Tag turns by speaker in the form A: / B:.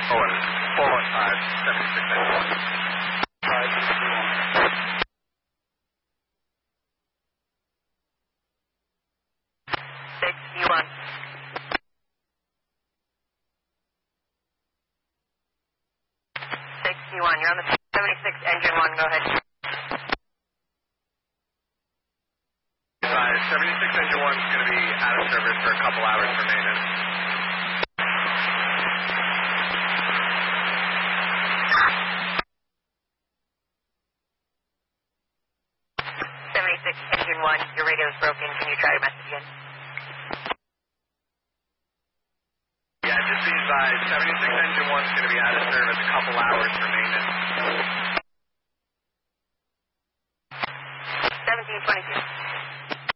A: Forward. 415, 76 engine
B: 61. 61, you're on the 76 engine 1, go ahead.
A: 76 engine 1 is going to be out of service for a couple hours for maintenance.
B: 76 engine 1, your radio is broken. Can you try your message again?
A: Yeah, just be advised, 76 engine 1 is going to be out of service a couple hours for maintenance.